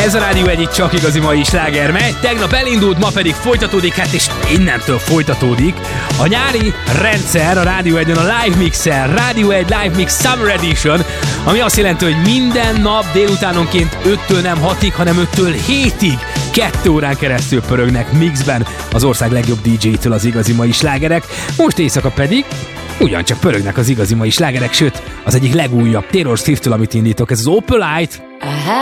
Ez a Rádió egyik csak igazi mai sláger, mely tegnap elindult, ma pedig folytatódik, hát és innentől folytatódik a nyári rendszer a Rádió 1-en, a Live Mixer, Rádió 1 Live Mix Summer Edition, ami azt jelenti, hogy minden nap délutánonként 5-től nem 6-ig, hanem 5-től 7-ig 2 órán keresztül pörögnek mixben az ország legjobb DJ-től az igazi mai slágerek, most éjszaka pedig ugyancsak pörögnek az igazi mai slágerek, sőt, az egyik legújabb Taylor Swift-től, amit indítok, ez az Opalite.